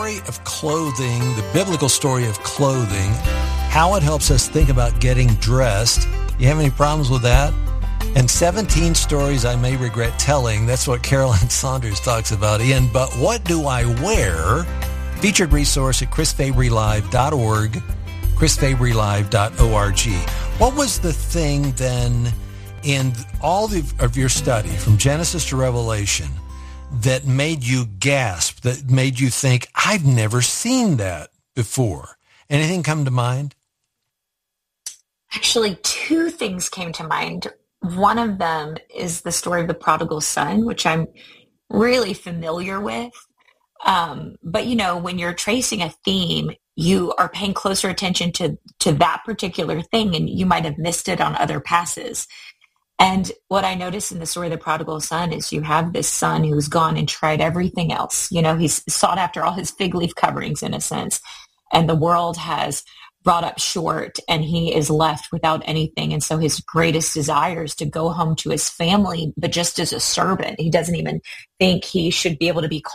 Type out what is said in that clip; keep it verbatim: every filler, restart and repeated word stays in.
story of clothing, the biblical story of clothing, how it helps us think about getting dressed. You have any problems with that? And seventeen stories I may regret telling. That's what Caroline Saunders talks about in But What Do I Wear? Featured resource at chris fabry live dot org, chris fabry live dot org. What was the thing then in all the, of your study from Genesis to Revelation that made you gasp, that made you think, I've never seen that before? Anything come to mind? Actually, two things came to mind. One of them is the story of the prodigal son, which I'm really familiar with. Um, but, you know, when you're tracing a theme, you are paying closer attention to, to that particular thing, and you might have missed it on other passes. And what I noticed in the story of the prodigal son is you have this son who's gone and tried everything else. You know, he's sought after all his fig leaf coverings, in a sense, and the world has brought up short, and he is left without anything. And so his greatest desire is to go home to his family, but just as a servant. He doesn't even think he should be able to be called